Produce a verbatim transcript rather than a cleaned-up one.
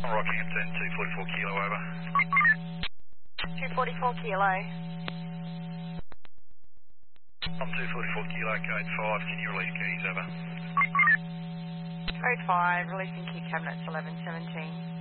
Rockhampton, two forty-four kilo, over. two forty-four kilo. I'm two forty-four kilo, code five, can you release keys, over? Code five, releasing key cabinets eleven seventeen.